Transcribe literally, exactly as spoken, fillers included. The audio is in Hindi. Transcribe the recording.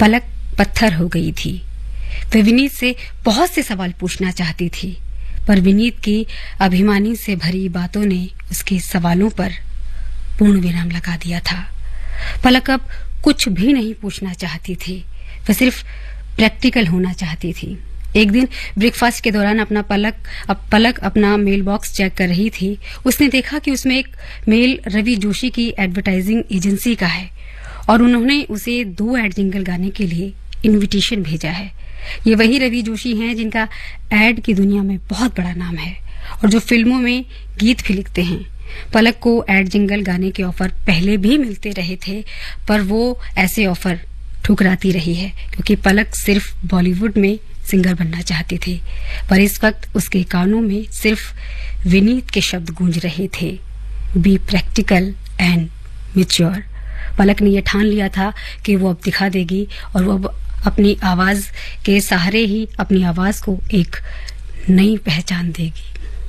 पलक पत्थर हो गई थी। वह विनीत से बहुत से सवाल पूछना चाहती थी, पर विनीत की अभिमानी से भरी बातों ने उसके सवालों पर पूर्ण विराम लगा दिया था। पलक अब कुछ भी नहीं पूछना चाहती थी, वह सिर्फ प्रैक्टिकल होना चाहती थी। एक दिन ब्रेकफास्ट के दौरान अपना पलक अब पलक अपना मेल बॉक्स चेक कर रही थी। उसने देखा कि उसमें एक मेल रवि जोशी की एडवर्टाइजिंग एजेंसी का है और उन्होंने उसे दो एड जिंगल गाने के लिए इनविटेशन भेजा है। ये वही रवि जोशी हैं जिनका एड की दुनिया में बहुत बड़ा नाम है और जो फिल्मों में गीत भी लिखते हैं। पलक को एड जिंगल गाने के ऑफर पहले भी मिलते रहे थे, पर वो ऐसे ऑफर ठुकराती रही है क्योंकि पलक सिर्फ बॉलीवुड में सिंगर बनना चाहती थी। पर इस वक्त उसके कानों में सिर्फ विनीत के शब्द गूंज रहे थे, बी प्रैक्टिकल एंड मैच्योर। पलक ने यह ठान लिया था कि वो अब दिखा देगी और वो अब अपनी आवाज के सहारे ही अपनी आवाज को एक नई पहचान देगी।